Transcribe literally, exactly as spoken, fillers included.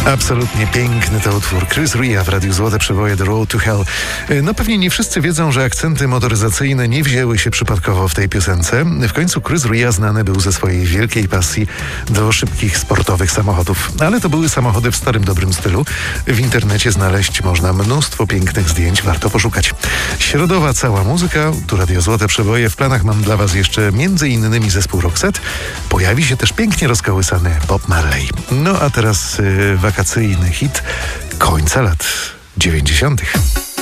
Absolutnie piękny to utwór. Chris Rea w Radiu Złote Przeboje The Road to Hell. No pewnie nie wszyscy wiedzą, że akcenty motoryzacyjne nie wzięły się przypadkowo w tej piosence. W końcu Chris Rea znany był ze swojej wielkiej pasji do szybkich, sportowych samochodów. Ale to były samochody w starym, dobrym stylu. W internecie znaleźć można mnóstwo pięknych zdjęć. Warto poszukać. Środowa cała muzyka. Tu Radio Złote Przeboje. W planach mam dla Was jeszcze między innymi zespół Roxette. Pojawi się też pięknie rozkołysany Bob Marley. No a teraz yy, wakacyjny hit końca lat dziewięćdziesiątych.